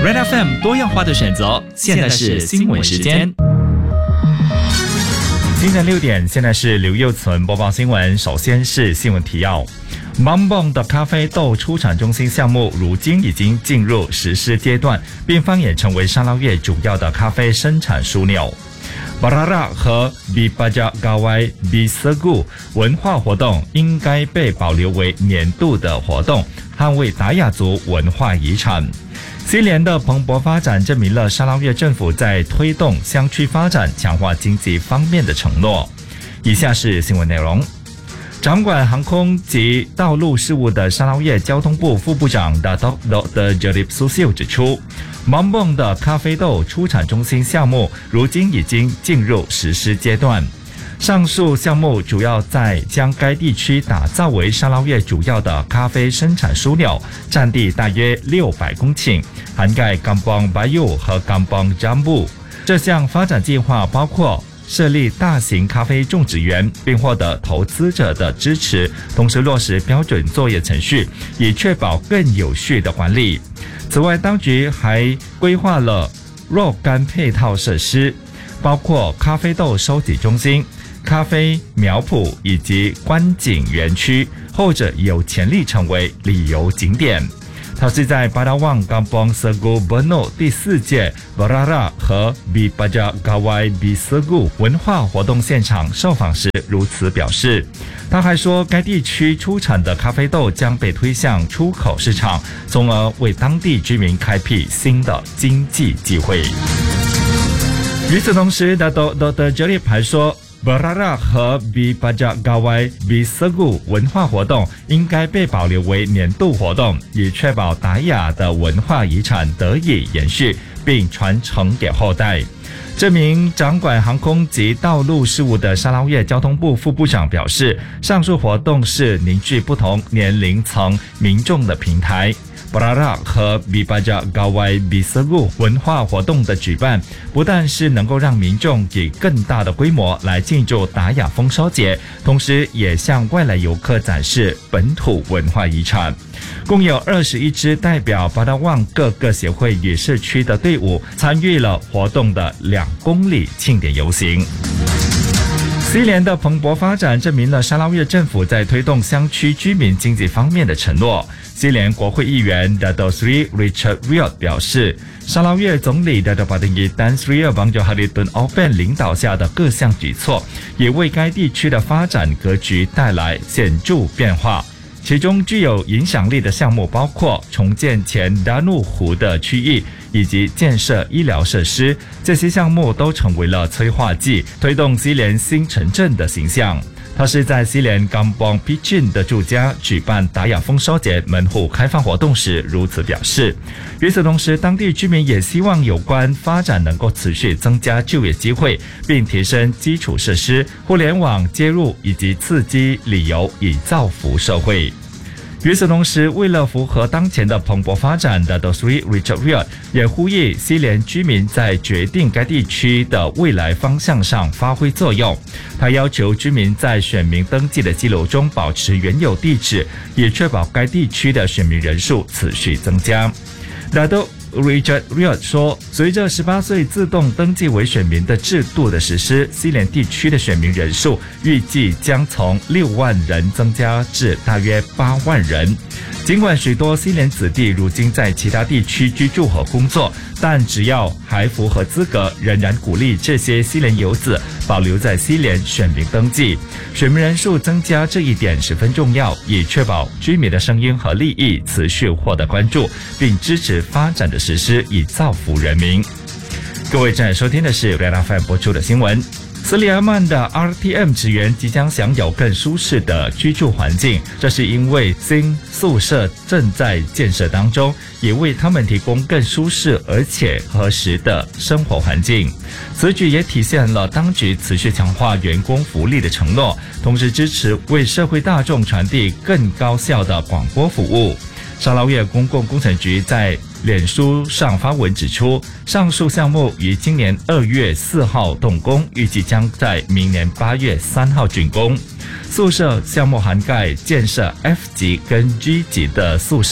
Red FM 多样化的选择，现在是新闻时间。 清晨6点，现在是刘佑存播报新闻。首先是新闻提要：Mambong 的咖啡豆出产中心项目如今已经进入实施阶段，并放眼成为沙捞越主要的咖啡生产枢纽。Barara 和 Bibaja Gawai Bisagu 文化活动应该被保留为年度的活动，捍卫达雅族文化遗产。西联的蓬勃发展证明了沙捞越政府在推动乡区发展、强化经济方面的承诺。以下是新闻内容。掌管航空及道路事务的沙捞越交通部副部长 Datuk Dr. Jerip Susil 指出，Mambong 的咖啡豆出产中心项目如今已经进入实施阶段。上述项目主要在将该地区打造为沙捞越主要的咖啡生产枢纽，占地大约600公顷，涵盖 Kampong Bayu 和 Kampong Jambu。这项发展计划包括设立大型咖啡种植园，并获得投资者的支持，同时落实标准作业程序，以确保更有序的管理。此外，当局还规划了若干配套设施，包括咖啡豆收集中心、咖啡苗圃以及观景园区，后者有潜力成为旅游景点。他是在巴达旺Kampong Segu Beno 第4届 Barara 和 Bibaja Gawai Bisagu 文化活动现场受访时如此表示。他还说，该地区出产的咖啡豆将被推向出口市场，从而为当地居民开辟新的经济机会。与此同时 Dr. Jerip 还说，Barara 和 Bibaja Gawai Bisagu 文化活动应该被保留为年度活动，以确保达雅的文化遗产得以延续并传承给后代。这名掌管航空及道路事务的沙捞越交通部副部长表示，上述活动是凝聚不同年龄层民众的平台。Barara 和 Bibaja Gawai Bisagu 文化活动的举办，不但是能够让民众以更大的规模来庆祝达雅丰收节，同时也向外来游客展示本土文化遗产。共有21支代表巴达旺各个协会与社区的队伍参与了活动的2公里庆典游行。西联的蓬勃发展证明了沙捞越政府在推动乡区居民经济方面的承诺。西联国会议员 Dato Sri Richard Riot 表示，沙捞越总理 Dato Patinggi Tan Sri Abang Johari Tun Ofen 领导下的各项举措，也为该地区的发展格局带来显著变化。其中具有影响力的项目包括重建前达努湖的区域以及建设医疗设施，这些项目都成为了催化剂，推动西联新城镇的形象。他是在西联 Kampong Pichin 的住家举办达雅丰收节门户开放活动时如此表示。与此同时，当地居民也希望有关发展能够持续增加就业机会，并提升基础设施、互联网接入以及刺激旅游，以造福社会。与此同时，为了符合当前的蓬勃发展的 Sri Richard Riot 也呼吁西联居民在决定该地区的未来方向上发挥作用。他要求居民在选民登记的记录中保持原有地址，也确保该地区的选民人数持续增加。Richard Riot 说，随着18岁自动登记为选民的制度的实施，西联地区的选民人数预计将从6万人增加至大约8万人。尽管许多西联子弟如今在其他地区居住和工作，但只要还符合资格，仍然鼓励这些西联游子保留在西联选民登记。选民人数增加这一点十分重要，以确保居民的声音和利益持续获得关注，并支持发展的实施，以造福人民。各位正在收听的是 Red FM 播出的新闻。斯里兰曼的 RTM 职员即将享有更舒适的居住环境，这是因为新宿舍正在建设当中，也为他们提供更舒适而且合适的生活环境。此举也体现了当局持续强化员工福利的承诺，同时支持为社会大众传递更高效的广播服务。沙捞越公共工程局在脸书上发文指出，上述项目于今年2月4号动工，预计将在明年8月3号竣工。宿舍项目涵盖建设 F 级跟 G 级的宿舍，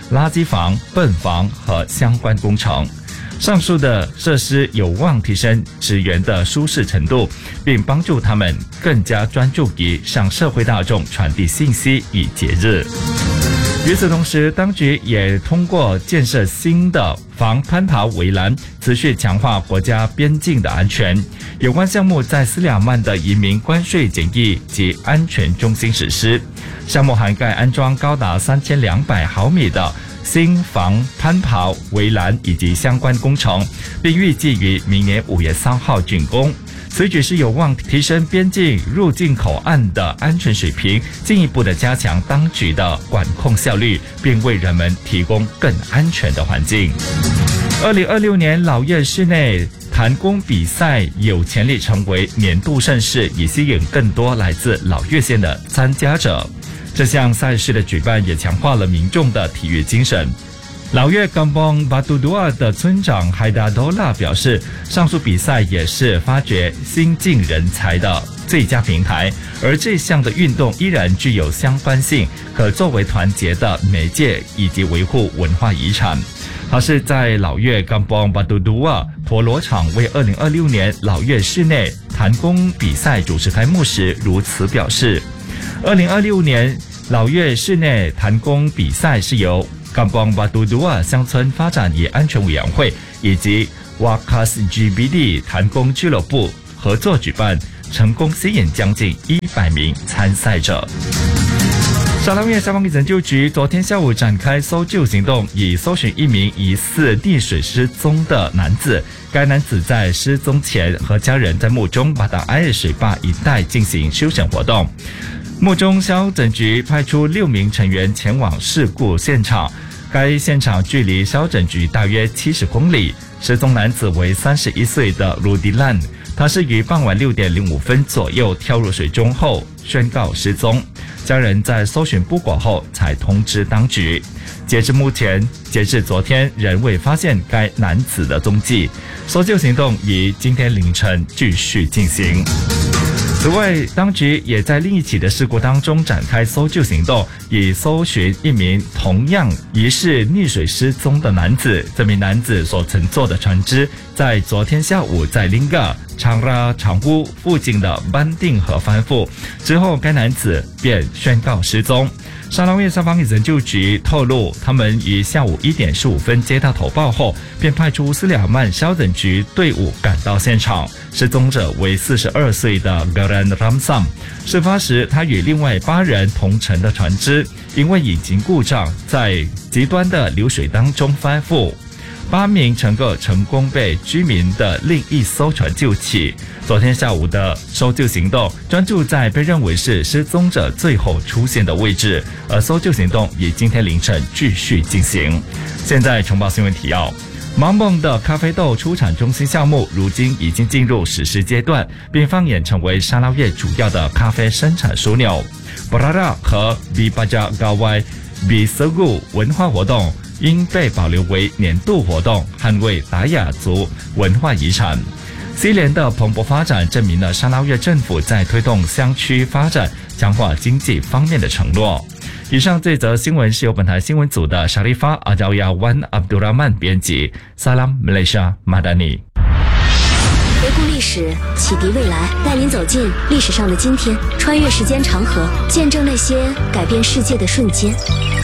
垃圾房、泵房和相关工程。上述的设施有望提升职员的舒适程度，并帮助他们更加专注于向社会大众传递信息与节日。与此同时，当局也通过建设新的防攀爬围栏，持续强化国家边境的安全。有关项目在斯里兰曼的移民关税检疫及安全中心实施，项目涵盖安装高达3200毫米的新防攀爬围栏以及相关工程，并预计于明年5月3号竣工。此举是有望提升边境入境口岸的安全水平，进一步的加强当局的管控效率，并为人们提供更安全的环境。2026年老越室内弹弓比赛有潜力成为年度盛事，以吸引更多来自老越县的参加者。这项赛事的举办也强化了民众的体育精神。老越Kampung Batu Dua 的村长海达多拉表示，上述比赛也是发掘新进人才的最佳平台，而这项的运动依然具有相关性，可作为团结的媒介以及维护文化遗产。他是在老越Kampung Batu Dua 陀螺场为2026年老越室内弹弓比赛主持开幕时如此表示，2026年老越室内弹弓比赛是由Kampung Batu Dua 乡村发展与安全委员会以及 Wakas GBD 弹弓俱乐部合作举办，成功吸引将近100名参赛者。沙捞越消防拯救局昨天下午展开搜救行动，以搜寻一名疑似溺水失踪的男子。该男子在失踪前和家人在墓中巴达埃尔水坝一带进行休闲活动。墓中消拯局派出6名成员前往事故现场，该现场距离消拯局大约70公里。失踪男子为31岁的鲁迪兰，他是于傍晚6点05分左右跳入水中后宣告失踪，家人在搜寻不果后才通知当局。截至昨天仍未发现该男子的踪迹，搜救行动于今天凌晨继续进行。此外，当局也在另一起的事故当中展开搜救行动，以搜寻一名同样疑似溺水失踪的男子。这名男子所乘坐的船只在昨天下午在Lingga长拉长屋附近的班定河翻覆，之后该男子便宣告失踪。沙捞越消防拯救局透露，他们于下午1点15分接到投报后，便派出斯里兰曼消拯局队伍赶到现场。失踪者为42岁的 Garan Ramsam， 事发时他与另外8人同乘的船只因为引擎故障，在极端的流水当中翻覆。8名乘客成功被居民的另一艘船救起。昨天下午的搜救行动专注在被认为是失踪者最后出现的位置，而搜救行动以今天凌晨继续进行。现在重报新闻提要。Mambong 的咖啡豆出产中心项目如今已经进入实施阶段，并放眼成为沙捞越主要的咖啡生产枢纽。Berara 和 Bibaja Gawai Bisegu 文化活动应被保留为年度活动，捍卫达雅族文化遗产。西联的蓬勃发展证明了沙捞越政府在推动乡区发展、强化经济方面的承诺。以上这则新闻是由本台新闻组的 Sharifah Ajawiawan Abdurrahman 编辑。Salam Malaysia Madani。 回顾历史，启迪未来，带您走进历史上的今天，穿越时间长河，见证那些改变世界的瞬间。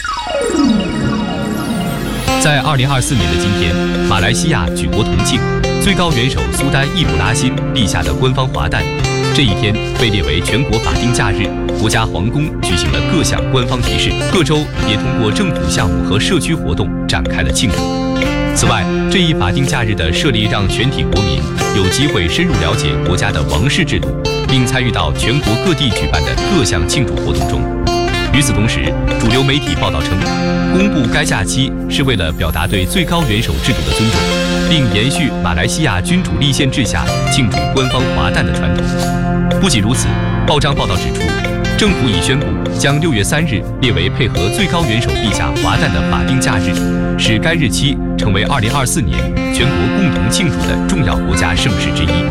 在2024年的今天，马来西亚举国同庆，最高元首苏丹易卜拉欣立下的官方华诞。这一天被列为全国法定假日，国家皇宫举行了各项官方仪式，各州也通过政府项目和社区活动展开了庆祝。此外，这一法定假日的设立让全体国民有机会深入了解国家的王室制度，并参与到全国各地举办的各项庆祝活动中。与此同时，主流媒体报道称，公布该假期是为了表达对最高元首制度的尊重，并延续马来西亚君主立宪制下庆祝官方华诞的传统。不仅如此，报章报道指出，政府已宣布将6月3日列为配合最高元首陛下华诞的法定假日，使该日期成为2024年全国共同庆祝的重要国家盛事之一。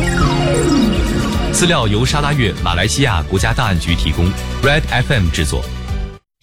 资料由沙拉越马来西亚国家档案局提供 ，Red FM 制作。